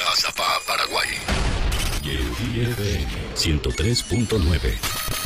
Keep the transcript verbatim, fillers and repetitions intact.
Mazapá, Paraguay. Y el ciento tres punto nueve.